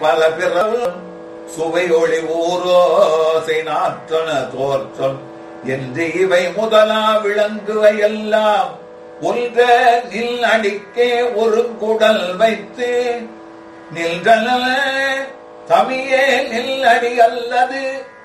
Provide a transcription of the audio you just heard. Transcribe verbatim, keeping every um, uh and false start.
பல பிறல் சுவை ஒளி ஊரோசை நாற்றன தோற்றம் என்று இவை முதலா விளங்குவை எல்லாம் ஒன்ற நில் அடிக்கே ஒரு குடல் வைத்து நின்றன தமியே நில் அடி அல்லது